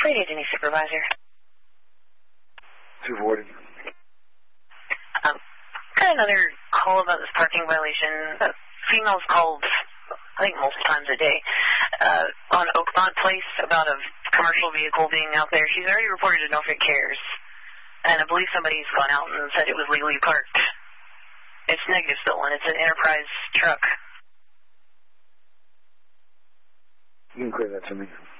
Pretty Denny Supervisor. 240. Got another call about this parking violation. Females called, I think, multiple times a day on Oakmont Place about a commercial vehicle being out there. She's already reported to Norfolk Cares, and I believe somebody's gone out and said it was legally parked. It's negative stolen. It's an Enterprise truck. You can clear that to me.